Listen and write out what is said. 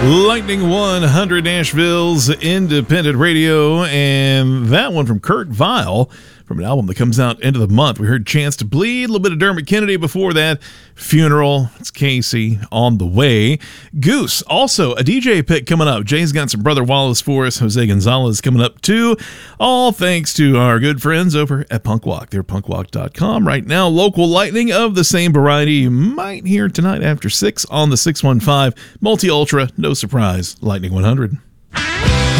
Lightning 100 Nashville's independent radio, and that one from Kurt Vile from an album that comes out end of the month. We heard Chance to Bleed, a little bit of Dermot Kennedy before that. Funeral, it's Casey on the way. Goose, also a DJ pick coming up. Jay's got some Brother Wallace for us. Jose Gonzalez coming up too. All thanks to our good friends over at Punkwalk. They're punkwalk.com. Right now, local lightning of the same variety you might hear tonight after 6 on the 615 Multi-Ultra. No surprise, Lightning 100.